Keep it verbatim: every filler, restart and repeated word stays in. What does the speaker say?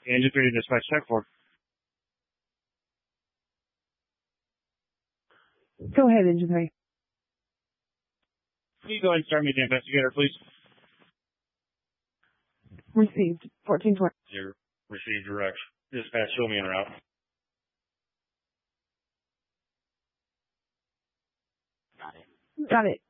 Engine three to dispatch check for. Go ahead, Engine three. Can you go ahead and start me the investigator, please? Received. fourteen twenty. Zero. Received direct. Dispatch, show me en route. Got it.